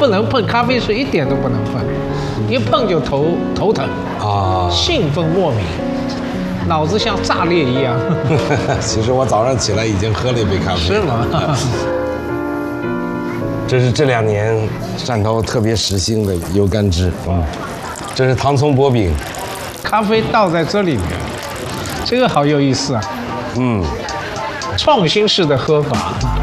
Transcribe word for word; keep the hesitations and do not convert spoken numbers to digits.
不能碰咖啡水，一点都不能碰，一碰就头头疼啊， 兴奋莫名，脑子像炸裂一样。 其实我早上起来已经喝了一杯咖啡。 是吗？ 这是这两年汕头特别时兴的油甘汁，嗯，这是糖葱薄饼， 咖啡倒在这里面，这个好有意思啊。 嗯， 创新式的喝法。